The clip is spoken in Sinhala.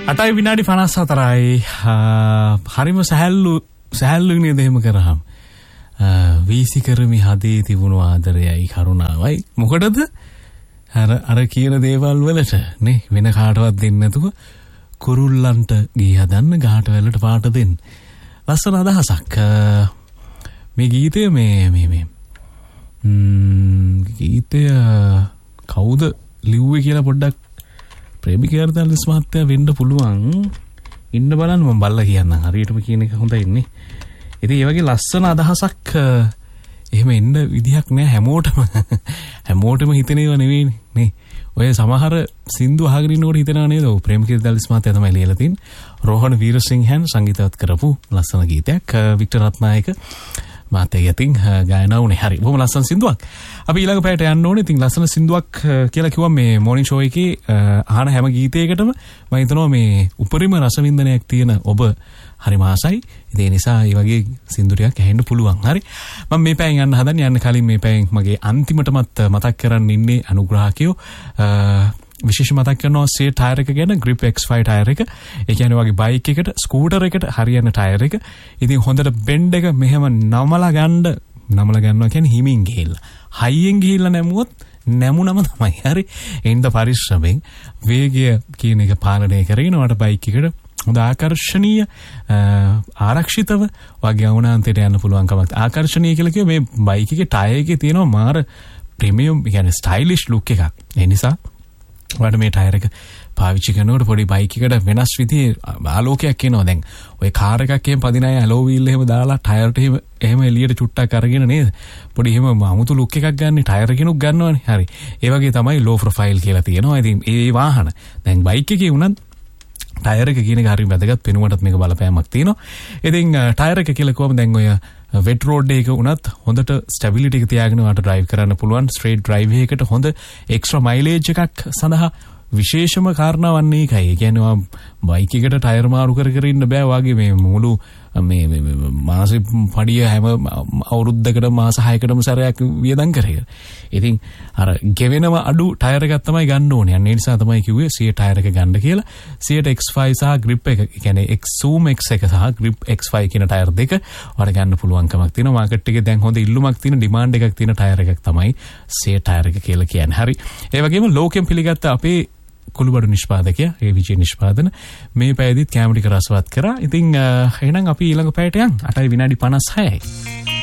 8යි විනාඩි 54යි. හරිම සැහැල්ලු නේද එහෙම කරාම. වීසි කරමි හදේ තිබුණු ආදරයයි කරුණාවයි. මොකටද? අර කියන දේවල් වලට නේ වෙන කාටවත් දෙන්නේ නැතුව කුරුල්ලන්ට ගී හදන්න ගහට වැලට පාට දෙන්න. ලස්සන අදහසක්. මේ ගීතය මේ ගීතය කවුද ලිව්වේ කියලා පොඩ්ඩක් ප්‍රේමිකයන්ට ස්මාර්ට්ය වෙන්න පුළුවන්. ඉන්න බලන්න මම බල්ලා කියන්නම්. හරියටම කියන එක හොඳයි ඉන්නේ. ඉතින් ඒ වගේ ලස්සන අදහසක් එහෙම එන්න විදිහක් නෑ හැමෝටම හිතනේව නෙවෙයි නේ. ඔය සමහර සින්දු අහගෙන ඉන්නකොට හිතනවා නේද? ඔව් ප්‍රේමකීර්ති දල්විස් මහත්තයා තමයි ලියලා තින්නේ. රෝහණ වීරසිංහන් සංගීතවත් කරපු ලස්සන ගීතයක්. වික්ටර් රත්නායක මාතේ යතින් ගායනා වුණේ. හරි. බොහොම ලස්සන සින්දුවක්. අපි ඊළඟ පැයට යන්න ඕනේ. ඉතින් ලස්සන සින්දුවක් කියලා කිව්වම මේ මොර්නින් ෂෝ එකේ අහන හැම ගීතයකටම මම හිතනවා මේ උපරිම රසවින්දනයක් තියෙන ඔබ හරි මාසයි. ඒ නිසා මේ වගේ සින්දු ටිකක් ඇහෙන්න පුළුවන්. හරි. මම මේ පැයෙන් යන්න හදන්නේ. යන්න කලින් මේ පැයෙන් මගේ අන්තිමටමත් මතක් කරන්න ඉන්නේ අනුග්‍රහකයෝ විශේෂ මතක් කරනවා සේ ටයර් එක ගැන. grip X5 ටයර් එක. ඒ කියන්නේ වගේ බයික් එකට ස්කූටර් එකට හරියන ටයර් එක. ඉතින් හොඳට බෙන්ඩ් එක මෙහෙම නමලා ගන්නවා කියන්නේ හිමින් ගිහිල්ලා. හයියෙන් ගිහිල්ලා නැමුවොත් නැමුණම තමයි. හරි. එින්ද පරිශ්‍රමයෙන් වේගය කියන එක පාලනය කරගෙන වට බයික් එකට හොඳ ආකර්ශනීය ආරක්ෂිතව වගේ වුණාන්තයට යන්න පුළුවන් කමක්. ආකර්ශනීය කියලා කිව්වේ මේ බයික් එකේ ටයර් එකේ තියෙනවා මාර ප්‍රීමියම් කියන්නේ ස්ටයිලිෂ් ලුක් එකක්. ඒ නිසා වඩ මේ ටයර් එක පාවිච්චි කරනකොට පොඩි බයික් එකට වෙනස් විදිහේ ආලෝකයක් එනවා. දැන් ඔය කාර් එකක් එහෙම පදින අය ඇලෝ වීල් එහෙම දාලා ටයර්ට එහෙම එළියට චුට්ටක් අරගෙන නේද? පොඩි එහෙම අමුතු ලුක් එකක් ගන්න ටයර් එකනුත් ගන්නවනේ. හරි. ඒ වගේ තමයි ලෝ ප්‍රොෆයිල් කියලා තියෙනවා. ඉතින් ඒ වාහන දැන් බයික් එකේ වුණත් ටයර් එක කියන එක හරිය වැදගත්. පෙනුමටත් මේක බලපෑමක් තියෙනවා. ඉතින් ටයර් එක කියලා කොහොමද දැන් ඔය වෙට් රෝඩ් එකක වුණත් හොඳට ස්ටැබිලිටි එක තියාගෙන වාට ඩ්‍රයිව් කරන්න පුළුවන්. ස්ට්‍රේට් ඩ්‍රයිව් එකකට හොඳ එක්ස්ට්‍රා මයිලේජ් එකක් සඳහා විශේෂම කාරණාවක් වන්නේ ඒකයි. ඒ කියන්නේ බයික් එකට ටයර් මාරු කර ඉන්න බෑ වගේ මේ මුළු මේ මාසෙ පඩිය හැම අවුරුද්දකට මාස 6කටම සැරයක් වියදම් කරේ. ඉතින් අර ගෙවෙනව අඩු ටයර් එකක් තමයි ගන්න ඕනේ. අන්න ඒ නිසා තමයි කිව්වේ සිය ටයර් එක ගන්න කියලා. සියට X5 සහ grip එක කියන්නේ Zoom X එක සහ grip X5 කියන ටයර් දෙක වල ගන්න පුළුවන්කමක් තියෙනවා. මාකට් එකේ දැන් හොඳ ඉල්ලුමක් තියෙන ඩිමාන්ඩ් එකක් තියෙන ටයර් එකක් තමයි සිය ටයර් එක කියලා කියන්නේ. හරි. ඒ වගේම ලෝකෙන් පිළිගත්ත අපේ කුළුබඩු නිෂ්පාදකයා ඒ විජේ නිෂ්පාදන මේ පැයදිත් කැමරි කරස්වත් කරා. ඉතින් එහෙනම් අපි ඊළඟ පැයට යන් 8යි විනාඩි 56යි.